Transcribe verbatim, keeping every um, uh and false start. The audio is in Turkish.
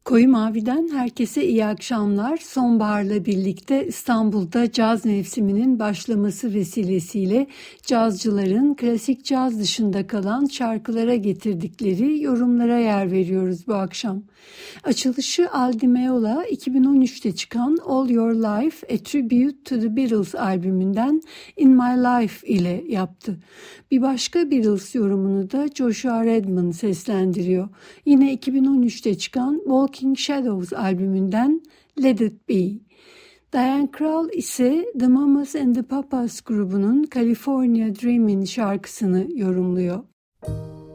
Koyu Mavi'den herkese iyi akşamlar. Sonbaharla birlikte İstanbul'da caz mevsiminin başlaması vesilesiyle cazcıların klasik caz dışında kalan şarkılara getirdikleri yorumlara yer veriyoruz bu akşam. Açılışı Al Di Meola iki bin on üçte çıkan All Your Life A Tribute to the Beatles albümünden In My Life ile yaptı. Bir başka Beatles yorumunu da Joshua Redman seslendiriyor. Yine iki bin on üçte çıkan Walking Shadows albümünden Let It Be. Diane Krall ise The Mamas and the Papas grubunun California Dreamin' şarkısını yorumluyor.